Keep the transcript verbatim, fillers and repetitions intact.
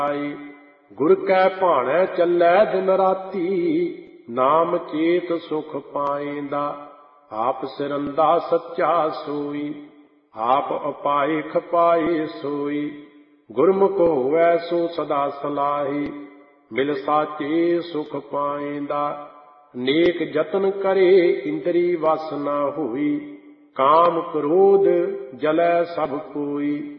ਗੁਰ ਕੈ ਭਾਣੈ ਚੱਲੈ ਦਿਨ ਰਾਤੀ, ਨਾਮ ਚੇਤ ਸੁਖ ਪਾਏਂਦਾ। ਆਪ ਸਿਰੰਦਾ ਸੱਚਾ ਸੋਈ, ਆਪ ਅਪਾਏ ਖਪਾਏ ਸੋਈ। ਗੁਰਮੁਖ ਹੋਵੈ ਸੋ ਸਦਾ ਸਲਾਹੀ, ਮਿਲ ਸਾਚੇ ਸੁਖ ਪਾਏਂਦਾ। ਨੇਕ ਜਤਨ ਕਰੇ ਇੰਦਰੀ ਵਸ ਨਾ ਹੋਈ, ਕਾਮ ਕ੍ਰੋਧ ਜਲੈ ਸਭ ਕੋਈ।